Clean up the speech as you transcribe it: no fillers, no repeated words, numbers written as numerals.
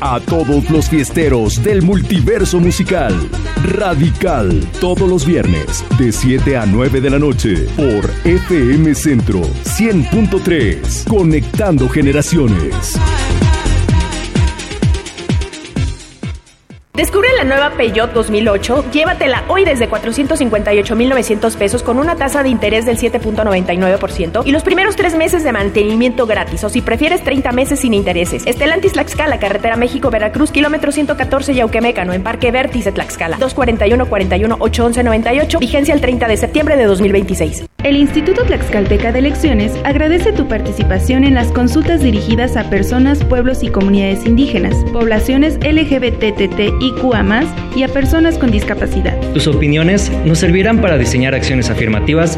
a todos los fiesteros del multiverso musical. Radical, todos los viernes, de 7 a 9 de la noche, por FM Centro 100.3, conectando generaciones. Descubre la nueva Peugeot 2008, llévatela hoy desde 458,900 pesos con una tasa de interés del 7.99% y los primeros 3 meses de mantenimiento gratis, o si prefieres 30 meses sin intereses. Stellantis Tlaxcala, carretera México-Veracruz, kilómetro 114 Yauquemecano, en Parque Vértice Tlaxcala, 241-41-811-98, vigencia el 30 de septiembre de 2026. El Instituto Tlaxcalteca de Elecciones agradece tu participación en las consultas dirigidas a personas, pueblos y comunidades indígenas, poblaciones LGBTTIQA+, y a personas con discapacidad. Tus opiniones nos servirán para diseñar acciones afirmativas